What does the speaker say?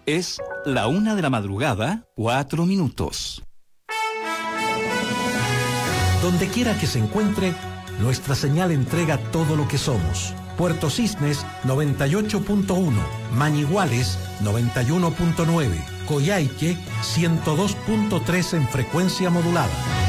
Es la 1:04 a.m. Donde quiera que se encuentre, nuestra señal entrega todo lo que somos. Puerto Cisnes 98.1, Mañiguales 91.9, Coyhaique 102.3 en frecuencia modulada.